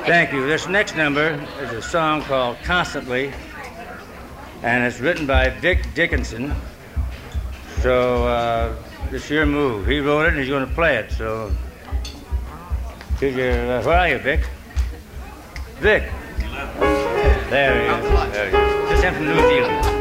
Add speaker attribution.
Speaker 1: Thank you. This next number is a song called Constantly, and it's written by Vic Dickinson. So it's your move. He wrote it and he's going to play it. So where are you, Vic? Vic. There he is. There he is. Just him from New Zealand.